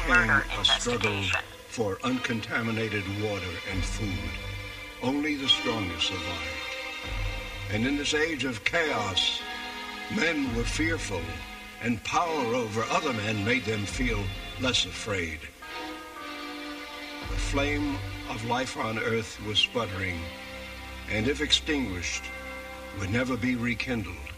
man a struggle for uncontaminated water and food. Only the strongest survived. And in this age of chaos, men were fearful, and power over other men made them feel less afraid. The flame of life on Earth was sputtering, and if extinguished, would never be rekindled.